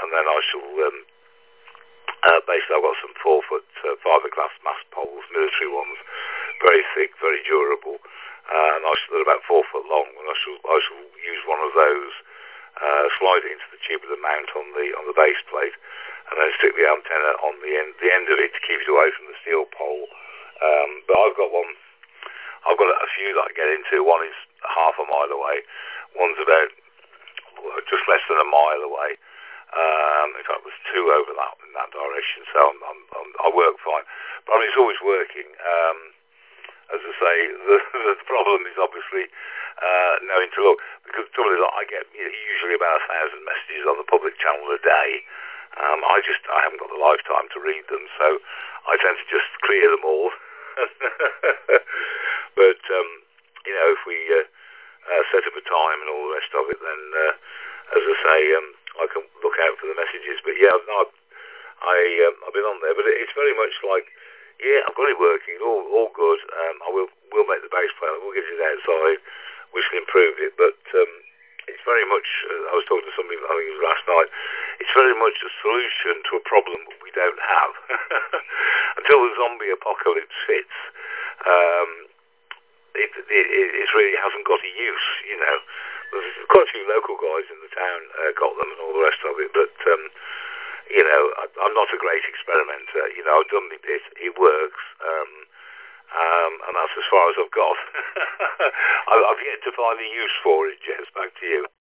and then I shall basically I've got some 4-foot fiberglass mast poles, military ones, very thick, very durable, and they're about 4 foot long, and I shall use one of those, slide it into the tube of the mount on the base plate, and then stick the antenna on the end of it to keep it away from the steel pole. But I've got a few that I get into. One is half a mile away, one's about just less than a mile away. In fact, there's 2 over in that direction, so I work fine. But I mean, it's always working. As I say, the problem is obviously knowing to look, because the trouble is I get usually about 1,000 messages on the public channel a day. I haven't got the lifetime to read them, so I tend to just clear them all. But if we set up a time and all the rest of it, then as I say, I can look out for the messages. But yeah, I've been on there, but it's very much like, yeah, I've got it working, all good. I will make the base plate, we'll get it outside, we shall improve it. But it's very much, I was talking to somebody, I think it was last night, it's very much a solution to a problem we don't have. Until the zombie apocalypse hits, it really hasn't got a use, There's quite a few local guys in the town got them and all the rest of it, but I'm not a great experimenter. I've done my bit, it works, and that's as far as I've got. I've yet to find a use for it, Jess. Back to you.